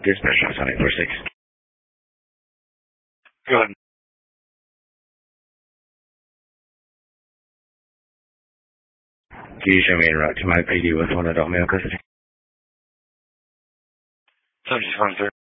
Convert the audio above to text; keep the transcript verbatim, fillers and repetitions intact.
Dispatch on eight four six. Go ahead. Can you show me en route to my P D with one adult male custody? Subject one, sir.